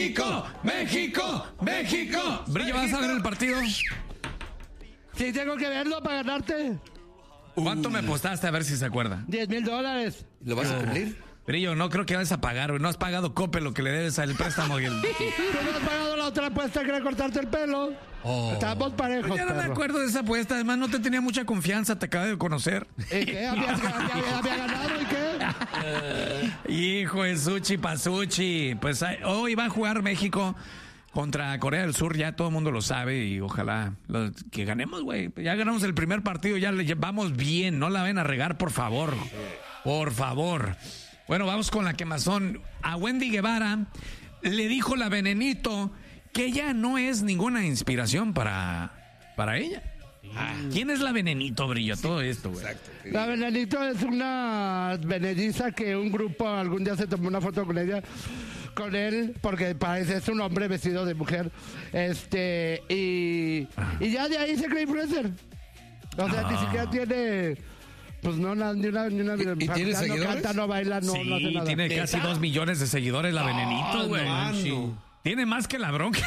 México, México, México. Brillo, ¿vas a ver el partido? Sí, tengo que verlo para ganarte. ¿Cuánto me apostaste? A ver si se acuerda. $10,000. ¿Lo vas a cumplir? Brillo, no creo que vayas a pagar, güey. No has pagado Coppel lo que le debes al préstamo. Y el... Tú no has pagado la otra apuesta que era cortarte el pelo. Estamos parejos, Ya no me perro. acuerdo de esa apuesta. Además, no te tenía mucha confianza. Te acabo de conocer. ¿Y qué? ¿Había ganado y qué? Hijo de Suchi Pasuchi. Pues hoy va a jugar México contra Corea del Sur. Ya todo el mundo lo sabe y ojalá que ganemos, güey. Ya ganamos el primer partido. Ya le vamos bien. No la ven a regar, por favor. Por favor. Bueno, vamos con la quemazón. A Wendy Guevara le dijo la Venenito que ella no es ninguna inspiración para ella. ¿Quién es la Venenito, Brillo? Todo esto, güey. Exacto. La Venenito es una venediza que un grupo algún día se tomó una foto con ella, con él, porque parece es un hombre vestido de mujer. Y ya de ahí se cree influencer. O sea, ni siquiera tiene... Pues no, ni una ¿Y tiene seguidores? No canta, no baila, no hace nada. Tiene casi 2 millones de seguidores la Venenito, güey. mano. Tiene más que la Bronca.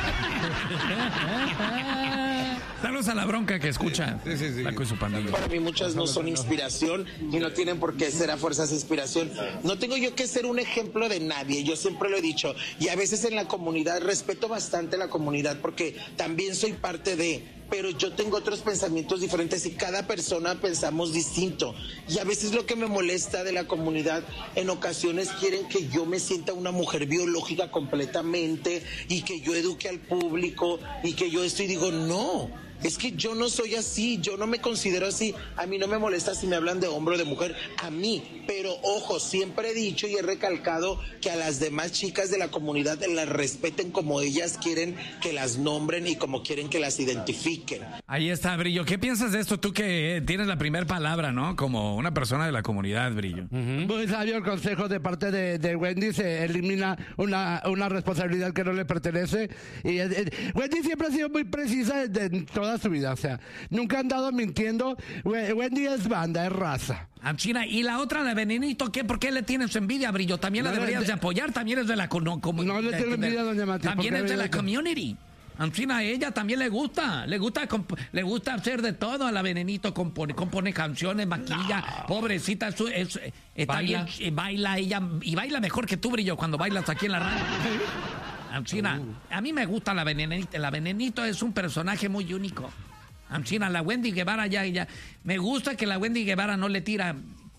Saludos a la Bronca que escucha. Sí. Taco y su pandilla. Para mí muchas no son inspiración y no tienen por qué ser a fuerzas inspiración. No tengo yo que ser un ejemplo de nadie, yo siempre lo he dicho. Y a veces en la comunidad, respeto bastante la comunidad porque también soy parte de... Pero yo tengo otros pensamientos diferentes y cada persona pensamos distinto. Y a veces lo que me molesta de la comunidad, en ocasiones quieren que yo me sienta una mujer biológica completamente y que yo eduque al público y que yo esto y digo, no. Es que yo no soy así, yo no me considero así. A mí no me molesta si me hablan de hombre o de mujer, a mí. Pero ojo, siempre he dicho y he recalcado que a las demás chicas de la comunidad las respeten como ellas quieren que las nombren y como quieren que las identifiquen. Ahí está, Brillo. ¿Qué piensas de esto? Tú que tienes la primera palabra, ¿no? Como una persona de la comunidad, Brillo. Muy sabio el consejo de parte de Wendy, se elimina una responsabilidad que no le pertenece. Y Wendy siempre ha sido muy precisa en toda su vida, o sea, nunca ha andado mintiendo. Wendy es banda, es raza. China, y la otra, la Venenito, ¿qué? ¿Por qué le tienes envidia, Brillo? También la deberías de apoyar, también es de la comunidad. No le tengo envidia a doña Mati. También es de la community. China, a ella también le gusta hacer de todo. A la Venenito compone canciones, maquilla, pobrecita, está bien, baila ella, y baila mejor que tú, Brillo, cuando bailas aquí en la radio. China, a mí me gusta la Venenito. La Venenito es un personaje muy único. China, la Wendy Guevara ya. Me gusta que la Wendy Guevara no le tira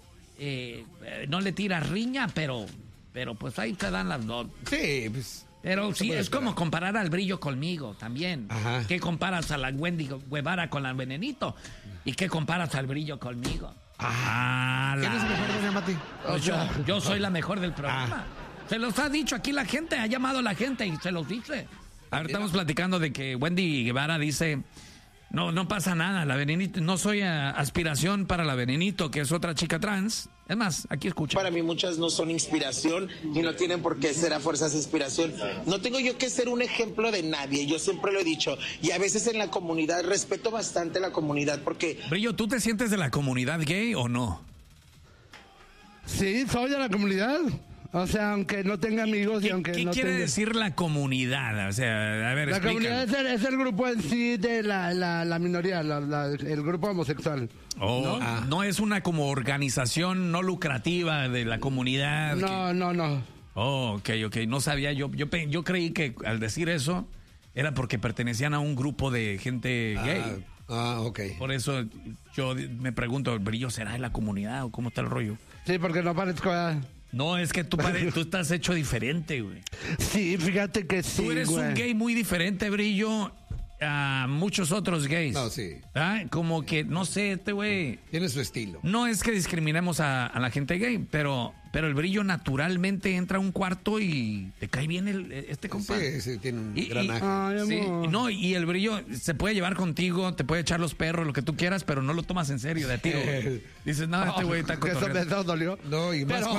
riña, pero pues ahí se dan las dos. Sí, pues... Pero sí, es como comparar al Brillo conmigo también. Ajá. ¿Qué comparas a la Wendy Guevara con la Venenito? ¿Y qué comparas al Brillo conmigo? ¿Quién es el mejor, doña Mati? Pues yo soy la mejor del programa. Se los ha dicho aquí la gente, ha llamado la gente y se los dice. A ver, estamos platicando de que Wendy Guevara dice, no pasa nada, la Venenito, no soy aspiración para la Venenito, que es otra chica trans. Es más, aquí escucha. Para mí muchas no son inspiración y no tienen por qué ser a fuerzas inspiración. No tengo yo que ser un ejemplo de nadie, yo siempre lo he dicho. Y a veces en la comunidad, respeto bastante la comunidad porque... Brillo, ¿tú te sientes de la comunidad gay o no? Sí, soy de la comunidad. O sea, aunque no tenga amigos y aunque ¿Qué no quiere tenga... decir la comunidad? O sea, a ver, La explícame. comunidad es el grupo en sí de la minoría, el grupo homosexual. No es una como organización no lucrativa de la comunidad. No. Ok. No sabía. Yo creí que al decir eso era porque pertenecían a un grupo de gente gay. Ok. Por eso yo me pregunto, ¿Brillo será de la comunidad o cómo está el rollo? Sí, porque no parezco... No, es que tú estás hecho diferente, güey. Sí, fíjate que sí, Tú eres un gay muy diferente, Brillo, a muchos otros gays. No, sí. Como que, no sé, este güey... Tiene su estilo. No es que discriminemos a la gente gay, pero el Brillo naturalmente entra a un cuarto y te cae bien este compadre. Sí, tiene un granaje. Ay, Sí, amor. no, y el Brillo se puede llevar contigo, te puede echar los perros, lo que tú quieras, pero no lo tomas en serio de tiro. Güey. Dices, no, este güey está Que eso cotorreando. me dolió. No, y más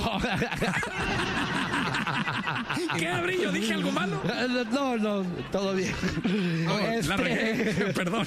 ¿Qué, Brillo? ¿Dije algo malo? No, todo bien. La regué, perdón.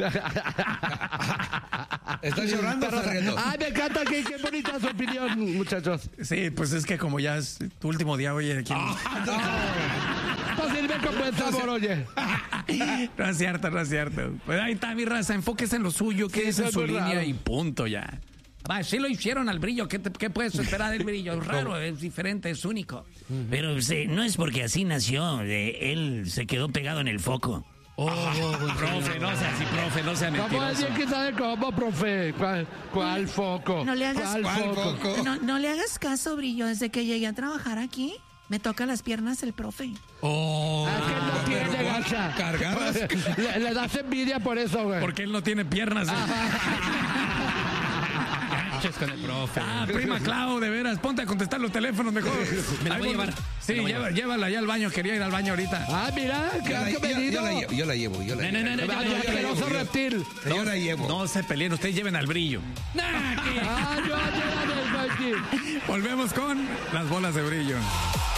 ¿Estás llorando, sargento? Ay, me encanta, qué bonita su opinión, muchachos. Sí, pues es que como ya es tu último día, oye, aquí... sirve con buen sabor, oye. No es cierto, no es cierto. Pues ahí está mi raza, enfóquese en lo suyo, quédese en es su muy línea raro. y punto ya. Va, sí lo hicieron al brillo, ¿qué puedes esperar del brillo? Es raro, es diferente, es único. Pero no es porque así nació, él se quedó pegado en el foco. Profe, no sea así, profe, no sea ¿Cómo mentiroso. alguien que sabe cómo, profe? ¿Cuál foco? No le hagas- ¿Cuál foco? foco? No le hagas caso, Brillo. Desde que llegué a trabajar aquí, me toca las piernas el profe. Ah, es que él no tiene, pero ¿cuál? gacha. ¿Cargadas? Le das envidia por eso, güey. Porque él no tiene piernas. Gachos con el profe. Ah, prima Clau, de veras, ponte a contestar los teléfonos mejor. Me la Ahí voy a llevar. Sí, llévala ya al baño, quería ir al baño ahorita. Ah, mira, qué Yo venido. la llevo. No, Vaya, asqueroso reptil. Yo la llevo. No se peleen, ustedes lleven al brillo. Ah, yo llévame el Mikey. Volvemos con las bolas de brillo.